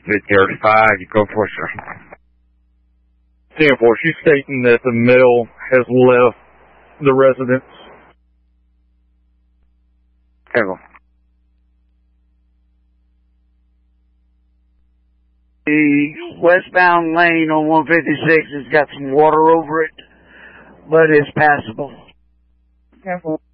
335, you go for it, sir. 10-4, she's stating that the male has left the residence. 10-4. The westbound lane on 156 has got some water over it, but it's passable. 10-4.